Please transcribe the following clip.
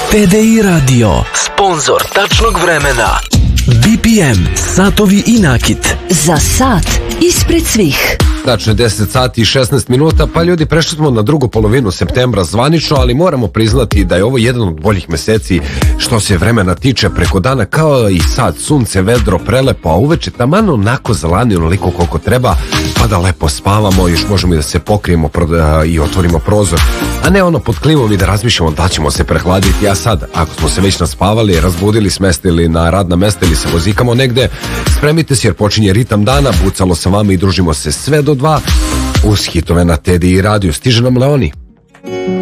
TDI Radio, sponzor tačnog vremena. BPM, satovi i nakit. Za sat ispred svih. Tačno 10 sati i 16 minuta, pa ljudi, prešli smo na drugu polovinu septembra zvanično, ali moramo priznati da je ovo jedan od boljih meseci što se vremena tiče. Preko dana kao i sad, sunce, vedro, prelepo, a uveče taman onako zelani onoliko koliko treba, pa da lepo spavamo, još možemo i da se pokrijemo i otvorimo prozor, a ne ono pod klivom i da razmišljamo da ćemo se prehladiti. A sad, ako smo se već naspavali, razbudili, smestili na radna mesta ili se vozikamo negde, spremite se jer počinje ritam dana, bucalo sa vama i družimo se sve do 2 uz hitove na TDI Radio. Stiže nam Leoni.